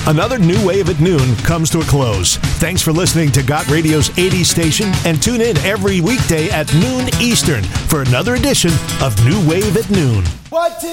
Another New Wave at Noon comes to a close. Thanks for listening to Got Radio's 80s station, and tune in every weekday at noon Eastern for another edition of New Wave at Noon.